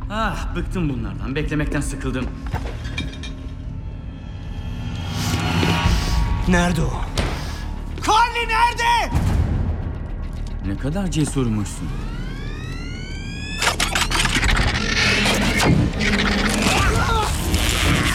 Ah, bıktım bunlardan. Beklemekten sıkıldım. Nerede o? Carly nerede? Ne kadar cesurmuşsun.